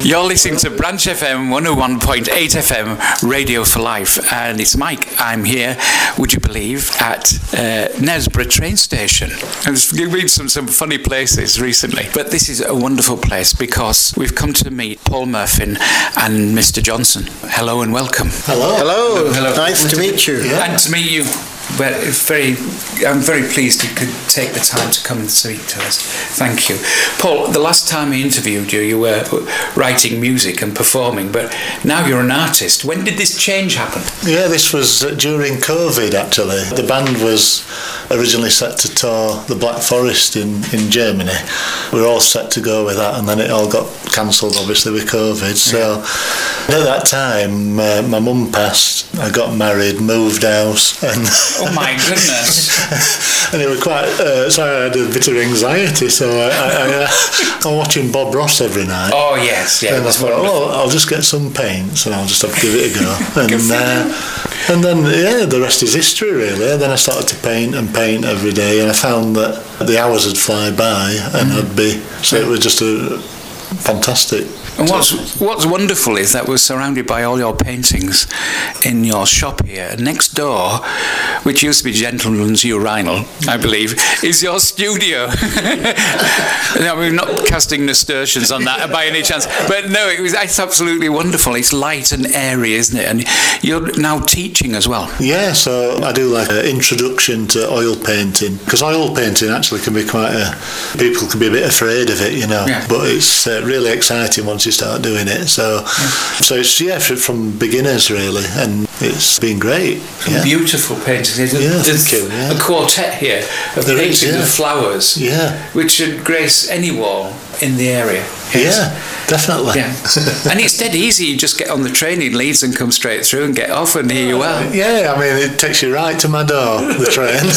You're listening to Branch FM 101.8 FM Radio for Life, and it's Mike. I'm here, would you believe, at Knaresborough train station. I've been to some funny places recently, but this is a wonderful place because we've come to meet Paul Murphy and Mr. Johnson. Hello and welcome. Hello. Hello. Hello. Nice to meet you. Yeah. And to meet you. Well, I'm very pleased you could take the time to come and speak to us. Thank you. Paul, the last time I interviewed you, you were writing music and performing, but now you're an artist. When did this change happen? Yeah, this was during COVID, actually. The band was originally set to tour the Black Forest in Germany. We were all set to go with that, and then it all got cancelled, obviously, with COVID. So at that time, my mum passed, I got married, moved house, and... Oh my goodness! And it was quite. So I had a bit of anxiety. So I'm watching Bob Ross every night. Oh yes, yeah. And I thought, oh, I'll just get some paints and I'll just have to give it a go. And then the rest is history, really. And then I started to paint every day, and I found that the hours would fly by, and so it was just a fantastic. And what's wonderful is that we're surrounded by all your paintings in your shop here. Next door, which used to be Gentleman's Urinal, I believe, is your studio. Now, we're not casting nasturtiums on that by any chance, but no, it's absolutely wonderful. It's light and airy, isn't it? And you're now teaching as well. Yeah, so I do like an introduction to oil painting, because oil painting actually can be people can be a bit afraid of it, you know, but it's really exciting once you start doing it. So it's from beginners really, and it's been great. Beautiful paintings. There's a quartet here of paintings of flowers, which should grace any wall in the area. Yeah, definitely. Yeah. And it's dead easy. You just get on the train in Leeds and come straight through and get off, and here you are. Yeah, I mean, it takes you right to my door, the train.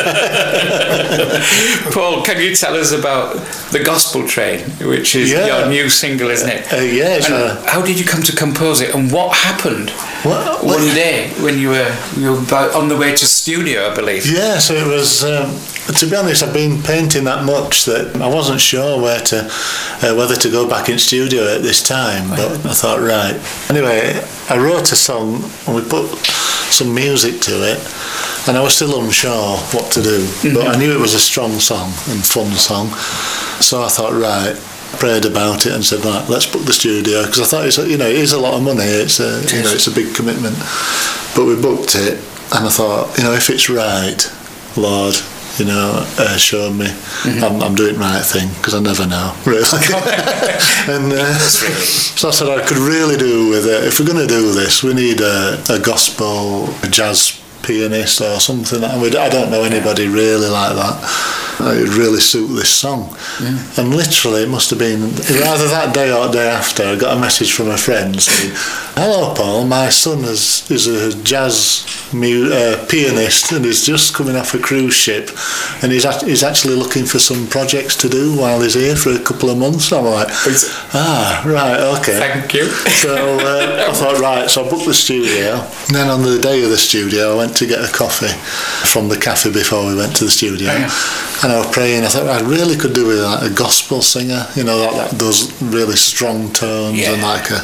Paul, can you tell us about the Gospel Train, which is your new single, isn't it? How did you come to compose it, and what happened one day when you were on the way to studio, I believe? Yeah, so it was. To be honest, I've been painting that much that I wasn't sure whether to go back in studio at this time, but I thought, right. Anyway, I wrote a song and we put some music to it, and I was still unsure what to do, but I knew it was a strong song and fun song, so I thought, right. Prayed about it and said, right, let's book the studio, because I thought it is a lot of money. It's a big commitment, but we booked it, and I thought, if it's right, Lord, show me I'm doing the right thing, because I never know, really. And so I said, I could really do with it. If we're going to do this, we need a gospel, a jazz pianist or something. I don't know anybody really like that. It would really suit this song. And literally it must have been either that day or day after, I got a message from a friend saying, hello Paul, my son is a jazz pianist and he's just coming off a cruise ship, and he's actually looking for some projects to do while he's here for a couple of months. I'm like, right, okay, thank you. So I thought, right, so I booked the studio, and then on the day of the studio I went to get a coffee from the cafe before we went to the studio. And I was praying, I thought I really could do with a gospel singer, that does really strong tones, and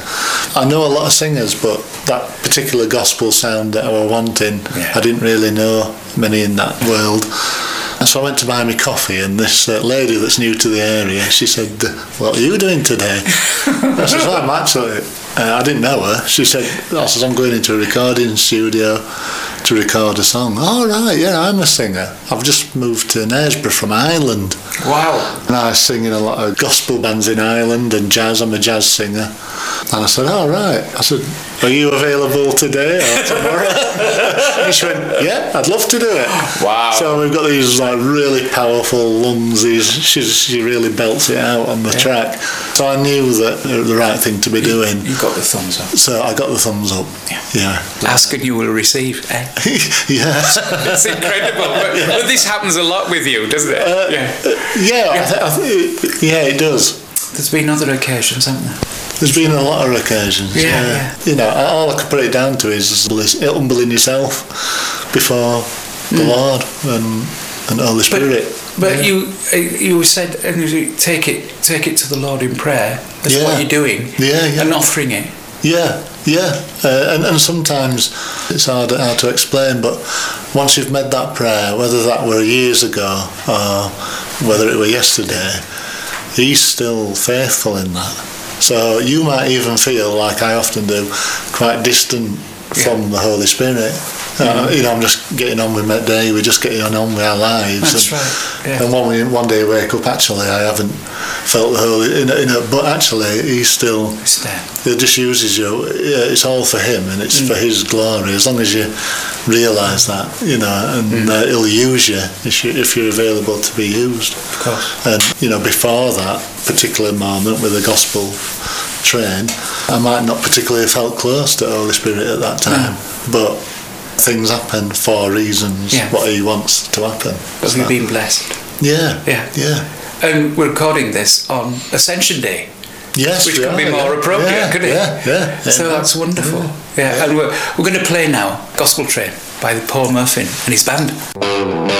I know a lot of singers, but that particular gospel sound that I was wanting, I didn't really know many in that world. And so I went to buy me coffee, and this lady that's new to the area, she said, what are you doing today? I said, I'm actually, I didn't know her. She said, I'm going into a recording studio to record a song. Oh, right, I'm a singer. I've just moved to Knaresborough from Ireland. Wow. And I was singing a lot of gospel bands in Ireland and jazz. I'm a jazz singer. And I said, oh, right. I said, are you available today or tomorrow? And she went, yeah, I'd love to do it. Wow. So we've got these really powerful lungs. She really belts it out on the track. So I knew that it was the right thing to be doing. You got the thumbs up. So I got the thumbs up. Yeah. Ask and you will receive, eh? Yeah. It's incredible. But this happens a lot with you, doesn't it? It does. There's been other occasions, haven't there? There's been a lot of occasions. All I could put it down to is humbling yourself before the Lord and Holy Spirit. But you said, and you take it to the Lord in prayer. That's what you're doing. And offering it. And sometimes it's hard to explain, but once you've made that prayer, whether that were years ago or whether it were yesterday, He's still faithful in that. So you might even feel, like I often do, quite distant from the Holy Spirit. I'm just getting on with my day, we're just getting on with our lives. That's right. Yeah. And one day I wake up, actually, I haven't felt the Holy, but actually, He's still, He just uses you. It's all for Him, and it's for His glory, as long as you realise that, and He'll use you if you're available to be used. Of course. And, before that particular moment with the gospel train, I might not particularly have felt close to the Holy Spirit at that time, but things happen for reasons, what He wants to happen. But we've been blessed. Yeah. And we're recording this on Ascension Day. Yes, which could be more appropriate, couldn't it? Yeah. So that's wonderful. Yeah. And we're going to play now Gospel Train by Paul Murphy and his band.